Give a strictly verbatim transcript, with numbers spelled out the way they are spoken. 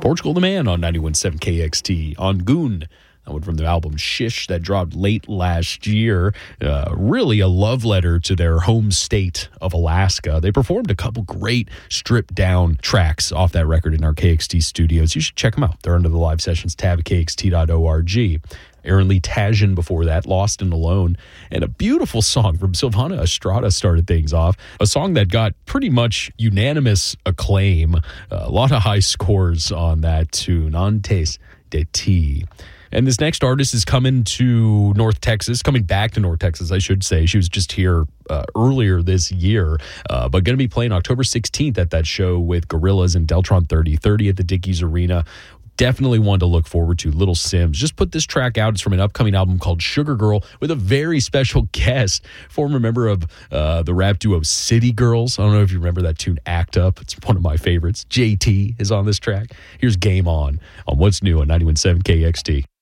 Portugal the Man on ninety-one point seven K X T. On Goon, that one from the album Shish that dropped late last year. Uh, really a love letter to their home state of Alaska. They performed a couple great stripped down tracks off that record in our K X T studios. You should check them out. They're under the live sessions tab at K X T dot org. Aaron Lee Tajan before that, Lost and Alone, and a beautiful song from Silvana Estrada started things off. A song that got pretty much unanimous acclaim. Uh, a lot of high scores on that tune, Antes de Ti. And this next artist is coming to North Texas, coming back to North Texas, I should say. She was just here uh, earlier this year, uh, but going to be playing October sixteenth at that show with Gorillaz and Deltron thirty thirty at the Dickies Arena. Definitely one to look forward to. Little Sims just put this track out. It's from an upcoming album called Sugar Girl with a very special guest, former member of uh, the rap duo City Girls. I don't know if you remember that tune, Act Up. It's one of my favorites. J T is on this track. Here's Game On on What's New on ninety-one point seven K X T.